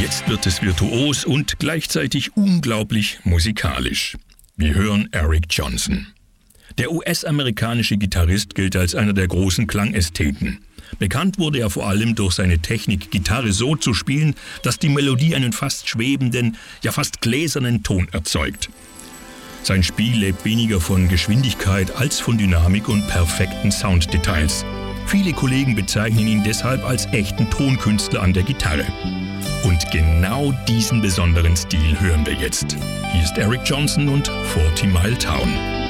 Jetzt wird es virtuos und gleichzeitig unglaublich musikalisch. Wir hören Eric Johnson. Der US-amerikanische Gitarrist gilt als einer der großen Klangästheten. Bekannt wurde er vor allem durch seine Technik, Gitarre so zu spielen, dass die Melodie einen fast schwebenden, ja fast gläsernen Ton erzeugt. Sein Spiel lebt weniger von Geschwindigkeit als von Dynamik und perfekten Sounddetails. Viele Kollegen bezeichnen ihn deshalb als echten Tonkünstler an der Gitarre. Und genau diesen besonderen Stil hören wir jetzt. Hier ist Eric Johnson und 40 Mile Town.